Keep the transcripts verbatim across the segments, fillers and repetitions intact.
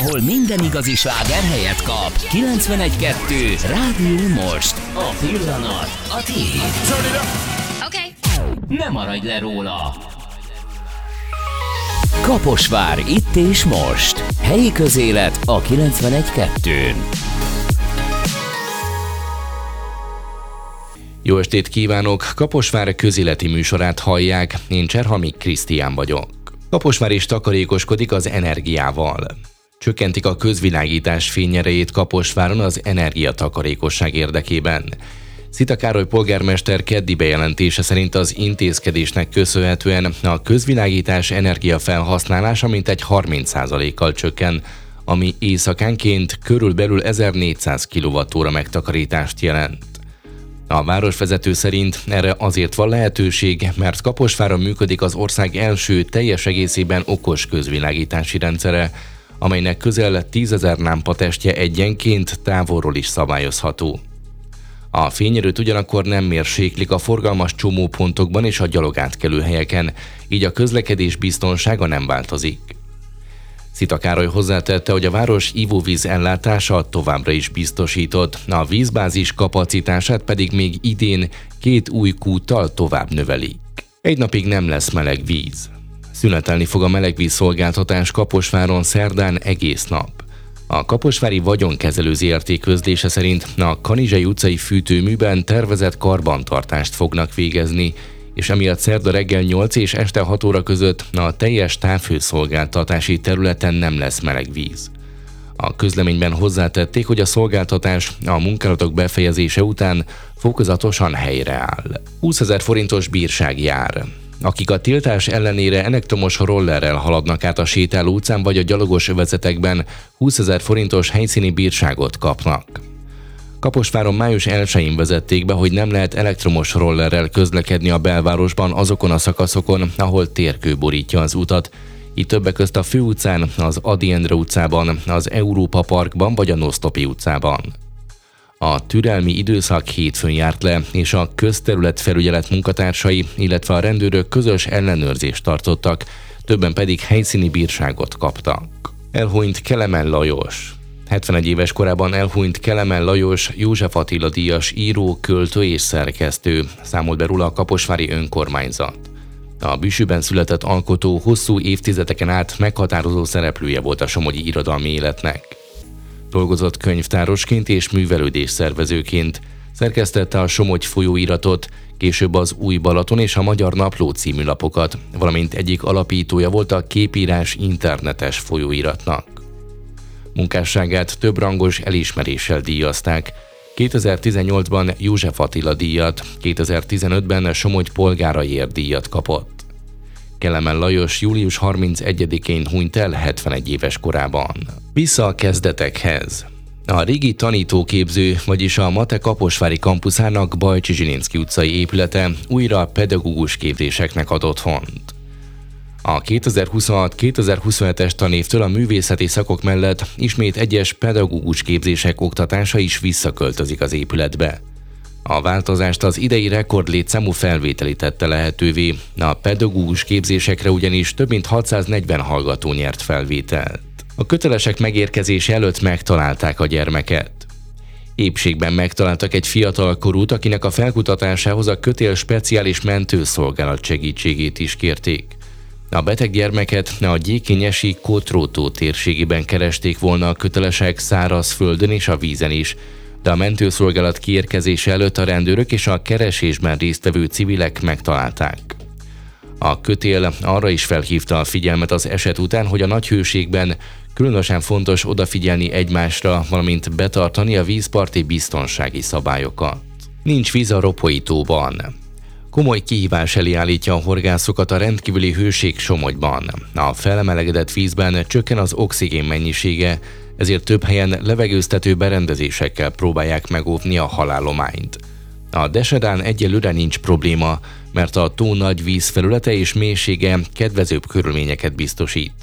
ahol minden igazi sláger helyet kap. kilencvenegy kettő Rádió Most. A pillanat a tiéd. Oké. Ne maradj le róla. Kaposvár itt és most. Helyi közélet a kilencvenegy kettőn. Jó estét kívánok! Kaposvár közéleti műsorát hallják, én Cserhamik Krisztián vagyok. Kaposvár is takarékoskodik az energiával. Csökkentik a közvilágítás fényerejét Kaposváron az energiatakarékosság érdekében. Szita Károly polgármester keddi bejelentése szerint az intézkedésnek köszönhetően a közvilágítás energiafelhasználása mintegy harminc százalékkal csökken, ami éjszakánként körülbelül ezernégyszáz kilovattóra megtakarítást jelent. A városvezető szerint erre azért van lehetőség, mert Kaposváron működik az ország első teljes egészében okos közvilágítási rendszere, amelynek közel tízezer lámpatestje egyenként távolról is szabályozható. A fényerőt ugyanakkor nem mérséklik a forgalmas csomópontokban és a gyalogátkelő helyeken, így a közlekedés biztonsága nem változik. Szita Károly hozzátette, hogy a város ivóvíz ellátása továbbra is biztosított, a vízbázis kapacitását pedig még idén két új kúttal tovább növelik. Egy napig nem lesz meleg víz. Szünetelni fog a melegvíz szolgáltatás Kaposváron szerdán egész nap. A kaposvári vagyonkezelő zé er té közlése szerint a Kanizsai utcai fűtőműben tervezett karbantartást fognak végezni, és emiatt szerda reggel nyolc és este hat óra között a teljes távhőszolgáltatási területen nem lesz meleg víz. A közleményben hozzátették, hogy a szolgáltatás a munkálatok befejezése után fokozatosan helyreáll. húszezer forintos bírság jár. Akik a tiltás ellenére elektromos rollerrel haladnak át a sétáló utcán vagy a gyalogos övezetekben, húszezer forintos helyszíni bírságot kapnak. Kaposváron május elsején vezették be, hogy nem lehet elektromos rollerrel közlekedni a belvárosban azokon a szakaszokon, ahol térkő borítja az utat. Itt többek közt a Főutcán, az Ady Endre utcában, az Európa Parkban vagy a Nosztopi utcában. A türelmi időszak hétfőn járt le, és a közterületfelügyelet munkatársai, illetve a rendőrök közös ellenőrzést tartottak, többen pedig helyszíni bírságot kaptak. Elhunyt Kelemen Lajos. hetvenegy éves korában elhunyt Kelemen Lajos, József Attila díjas író, költő és szerkesztő, számolt be róla a kaposvári önkormányzat. A Büsőben született alkotó hosszú évtizedeken át meghatározó szereplője volt a somogyi irodalmi életnek. Dolgozott könyvtárosként és művelődés szervezőként, szerkesztette a Somogy folyóiratot, később az Új Balaton és a Magyar Napló című lapokat, valamint egyik alapítója volt a Képírás internetes folyóiratnak. Munkásságát több rangos elismeréssel díjazták. kétezer-tizennyolcban József Attila díjat, kétezer-tizenötben Somogy polgáraiért díjat kapott. Kelemen Lajos július harmincegyedikén hunyt el hetvenegy éves korában. Vissza a kezdetekhez. A régi tanítóképző, vagyis a MATE kaposvári kampuszának Bajcsi Zsilinszky utcai épülete újra pedagógus képzéseknek ad otthont. A kétezer-huszonhat kétezer-huszonhetes tanévtől a művészeti szakok mellett ismét egyes pedagógus képzések oktatása is visszaköltözik az épületbe. A változást az idei rekordlétszámú felvételi tette lehetővé, a pedagógus képzésekre ugyanis több mint hatszáznegyven hallgató nyert felvételt. A kötelesek megérkezése előtt megtalálták a gyermeket. Épségben megtaláltak egy fiatal korút, akinek a felkutatásához a kötél speciális mentőszolgálat segítségét is kérték. A beteg gyermeket a gyékényesi Kotrótó térségében keresték volna a kötelesek szárazföldön és a vízen is, de a mentőszolgálat kiérkezése előtt a rendőrök és a keresésben résztvevő civilek megtalálták. A kötél arra is felhívta a figyelmet az eset után, hogy a nagyhőségben különösen fontos odafigyelni egymásra, valamint betartani a vízparti biztonsági szabályokat. Nincs víz a Ropoi tóban. Komoly kihívás elé állítja a horgászokat a rendkívüli hőség Somogyban. A felemelegedett vízben csökken az oxigén mennyisége, ezért több helyen levegőztető berendezésekkel próbálják megóvni a halállományt. A Desedán egyelőre nincs probléma, mert a tó nagy vízfelülete és mélysége kedvezőbb körülményeket biztosít.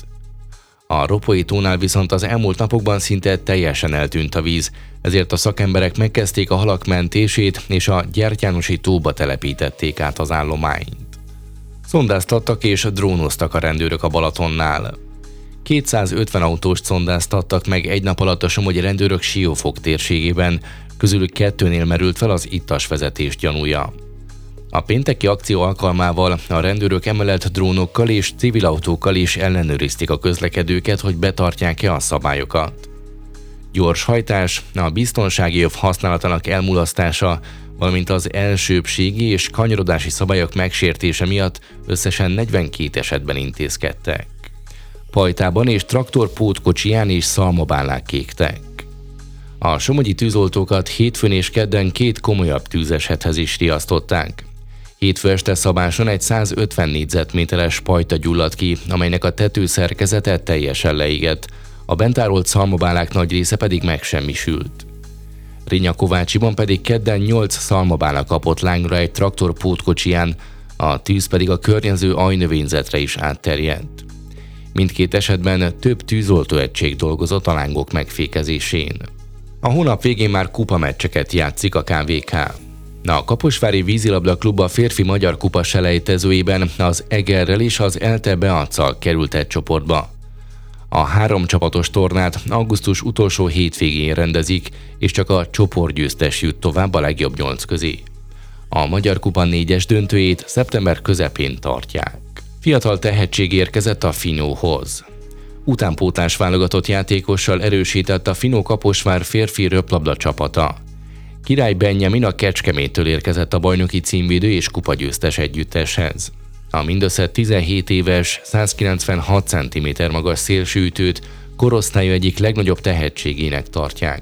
A Ropoi tónál viszont az elmúlt napokban szinte teljesen eltűnt a víz, ezért a szakemberek megkezdték a halak mentését, és a Gyertyánosi tóba telepítették át az állományt. Szondáztattak és drónoztak a rendőrök a Balatonnál. kétszázötven autóst szondáztattak meg egy nap alatt a somogyi rendőrök Siófok térségében, közülük kettőnél merült fel az ittas vezetés gyanúja. A pénteki akció alkalmával a rendőrök emellett drónokkal és civil autókkal is ellenőrizték a közlekedőket, hogy betartják-e a szabályokat. Gyorshajtás, a biztonsági öv használatának elmulasztása, valamint az elsőbbségi és kanyarodási szabályok megsértése miatt összesen negyvenkét esetben intézkedtek. Pajtában és traktorpótkocsiján is szalmabálák égtek. A somogyi tűzoltókat hétfőn és kedden két komolyabb tűzesethez is riasztották. Hétfő este Szabáson egy százötven négyzetméteres pajta gyulladt ki, amelynek a tetőszerkezete teljesen leégett, a bentárolt szalmabálák nagy része pedig megsemmisült. Rinyakovácsiban pedig kedden nyolc szalmabála kapott lángra egy traktor pótkocsiján, a tűz pedig a környező ajnövényzetre is átterjedt. Mindkét esetben több tűzoltóegység dolgozott a lángok megfékezésén. A hónap végén már kupameccseket játszik a ká vé ká. A Kaposvári Vízilabda Klub a férfi magyar kupa selejtezőjében az Egerrel és az ELTE Beac-szal került egy csoportba. A három csapatos tornát augusztus utolsó hétvégén rendezik, és csak a csoportgyőztes jut tovább a legjobb nyolc közé. A Magyar Kupa négyes döntőjét szeptember közepén tartják. Fiatal tehetség érkezett a Finóhoz. Utánpótlás válogatott játékossal erősített a Finó-Kaposvár férfi röplabda csapata. Király Benjamin a Kecskeméttől érkezett a bajnoki címvédő és kupagyőztes együtteshez. A mindössze tizenhét éves, százkilencvenhat centiméter magas szélsőütőt korosztálya egyik legnagyobb tehetségének tartják.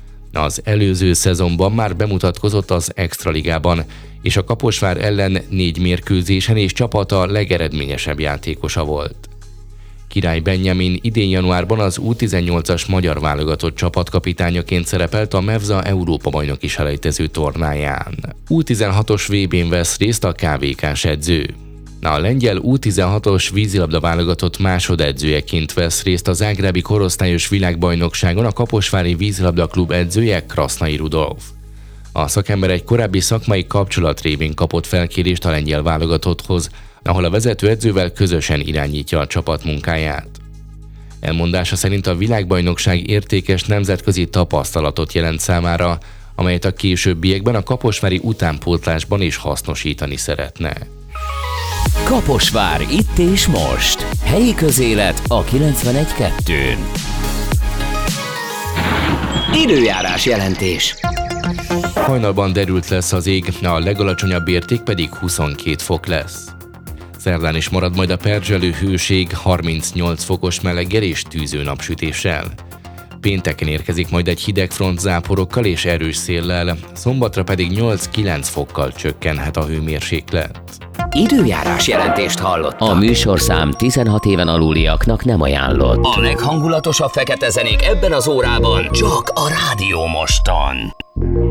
Az előző szezonban már bemutatkozott az Extraligában, és a Kaposvár ellen négy mérkőzésen és csapata legeredményesebb játékosa volt. Király Benjamin idén januárban az U tizennyolcas magyar válogatott csapatkapitányaként szerepelt a Mevza Európa-bajnoki selejtező tornáján. U tizenhatos vé bén vesz részt a ká vé ká-s edző. A lengyel U tizenhatos vízilabda válogatott másodedzőjeként vesz részt a zágrábi korosztályos világbajnokságon a Kaposvári Vízilabda Klub edzője Krasznai Rudolf. A szakember egy korábbi szakmai kapcsolat révén kapott felkérést a lengyel válogatotthoz, ahol a vezetőedzővel közösen irányítja a csapat munkáját. Elmondása szerint a világbajnokság értékes nemzetközi tapasztalatot jelent számára, amelyet a későbbiekben a kaposvári utánpótlásban is hasznosítani szeretne. Kaposvár itt és most. Helyi közélet a kilencvenegy kettőn. Időjárás jelentés. Hajnalban derült lesz az ég, a legalacsonyabb érték pedig huszonkét fok lesz. Szerdán is marad majd a perzselő hőség harmincnyolc fokos meleggel és tűző napsütéssel. Pénteken érkezik majd egy hideg front záporokkal és erős széllel, szombatra pedig nyolc-kilenc fokkal csökkenhet a hőmérséklet. Időjárás jelentést hallottak. A műsorszám tizenhat éven aluliaknak nem ajánlott. A leghangulatosabb fekete zenék ebben az órában csak a Rádió Moston.